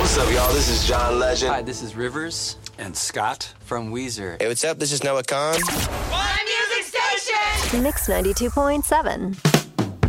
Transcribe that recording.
What's up, y'all? This is John Legend. Hi, this is Rivers. And Scott. From Weezer. Hey, what's up? This is Noah Khan. One music station! Mix 92.7.